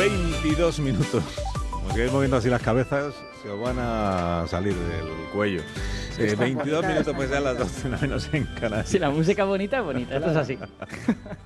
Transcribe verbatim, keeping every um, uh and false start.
veintidós minutos. Como sigáis moviendo así las cabezas, se os van a salir del cuello. Eh, veintidós minutos, pues ya a las doce menos en Canarias. Si la música es bonita, es bonita. Esto es así.